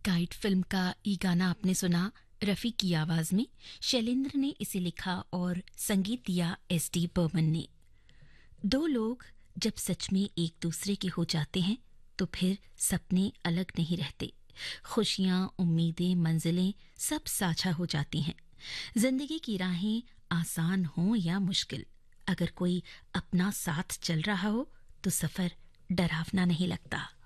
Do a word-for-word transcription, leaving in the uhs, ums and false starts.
Guide film का ये गाना आपने सुना रफ़ी की आवाज़ में। शैलेंद्र ने इसे लिखा और संगीत दिया एस डी बर्मन ने। दो लोग जब सच में एक दूसरे के हो जाते हैं तो फिर सपने अलग नहीं रहते। खुशियाँ, उम्मीदें, मंजिलें सब साझा हो जाती हैं। जिंदगी की राहें आसान हों या मुश्किल, अगर कोई अपना साथ चल रहा हो तो सफ़र डरावना नहीं लगता।